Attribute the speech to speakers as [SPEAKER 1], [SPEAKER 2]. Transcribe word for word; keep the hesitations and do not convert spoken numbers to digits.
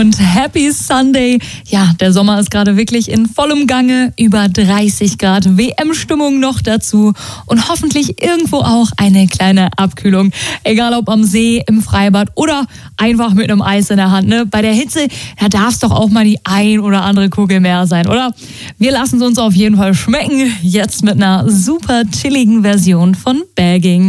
[SPEAKER 1] und Happy Sunday. Ja, der Sommer ist gerade wirklich in vollem Gange. Über dreißig Grad W M-Stimmung noch dazu und hoffentlich irgendwo auch eine kleine Abkühlung. Egal ob am See, im Freibad oder einfach mit einem Eis in der Hand. Ne? Bei der Hitze, da darf es doch auch mal die ein oder andere Kugel mehr sein, oder? Wir lassen es uns auf jeden Fall schmecken. Jetzt mit einer super chilligen Version von Bagging.